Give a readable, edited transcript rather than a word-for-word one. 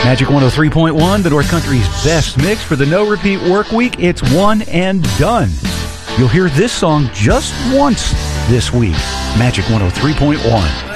Magic 103.1, the North Country's best mix for the No Repeat Work Week. It's one and done. You'll hear this song just once this week. Magic 103.1.